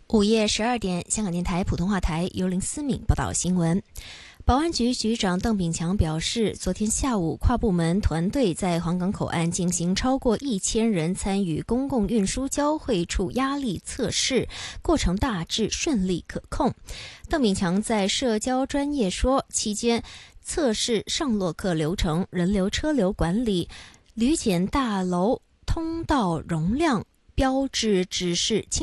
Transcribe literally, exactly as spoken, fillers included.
午夜十二点，香港电台普通话台由林思敏报道新闻。保安局局长邓炳强表示，昨天下午跨部门团队在黄岗口岸进行超过一千人参与公共运输交汇处压力测试，过程大致顺利可控。邓炳强在社交专业说，期间测试上落客流程、人流车流管理、旅检大楼通道容量、标志指示